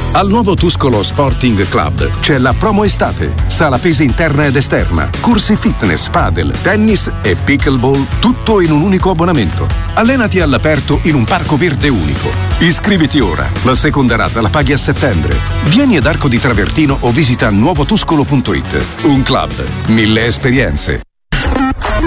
Al nuovo Tuscolo Sporting Club c'è la promo estate. Sala pesi interna ed esterna, corsi fitness, padel, tennis e pickleball, tutto in un unico abbonamento. Allenati all'aperto in un parco verde unico. Iscriviti ora. La seconda rata la paghi a settembre. Vieni ad Arco di Travertino o visita nuovotuscolo.it. Un club, 1000 esperienze.